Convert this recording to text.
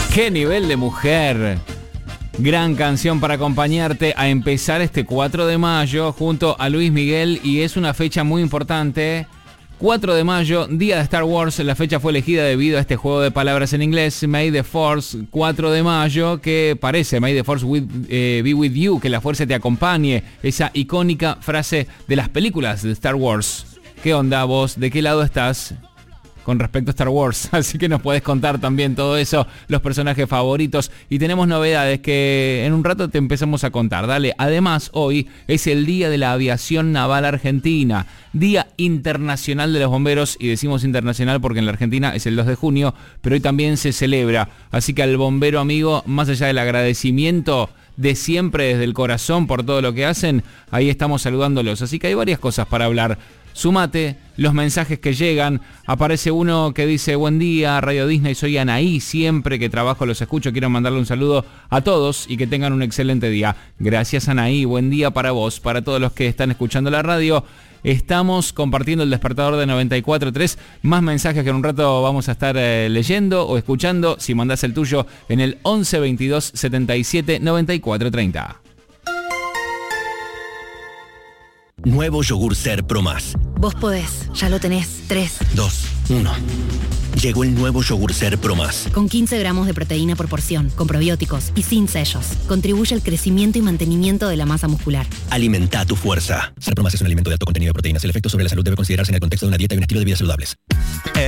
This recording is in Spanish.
¡Qué nivel de mujer! Gran canción para acompañarte a empezar este 4 de mayo junto a Luis Miguel, y es una fecha muy importante. 4 de mayo, día de Star Wars. La fecha fue elegida debido a este juego de palabras en inglés, May the Force, 4 de mayo, que parece May the Force be with you, que la fuerza te acompañe. Esa icónica frase de las películas de Star Wars. ¿Qué onda vos? ¿De qué lado estás con respecto a Star Wars? Así que nos podés contar también todo eso, los personajes favoritos, y tenemos novedades que en un rato te empezamos a contar. Dale, además hoy es el Día de la Aviación Naval Argentina, Día Internacional de los Bomberos, y decimos internacional porque en la Argentina es el 2 de junio, pero hoy también se celebra. Así que al bombero amigo, más allá del agradecimiento de siempre desde el corazón por todo lo que hacen, ahí estamos saludándolos. Así que hay varias cosas para hablar. Sumate los mensajes que llegan. Aparece uno que dice: buen día, Radio Disney, soy Anaí, siempre que trabajo los escucho, quiero mandarle un saludo a todos y que tengan un excelente día. Gracias, Anaí, buen día para vos, para todos los que están escuchando la radio. Estamos compartiendo el despertador de 94.3, más mensajes que en un rato vamos a estar leyendo o escuchando, si mandás el tuyo en el 11 22 77 94 30. Nuevo yogur Ser Pro Más. Vos podés, ya lo tenés. 3, 2, 1. Llegó el nuevo yogur Ser Pro Más. Con 15 gramos de proteína por porción, con probióticos y sin sellos. Contribuye al crecimiento y mantenimiento de la masa muscular. Alimenta tu fuerza. Ser Pro Más es un alimento de alto contenido de proteínas. El efecto sobre la salud debe considerarse en el contexto de una dieta y un estilo de vida saludables.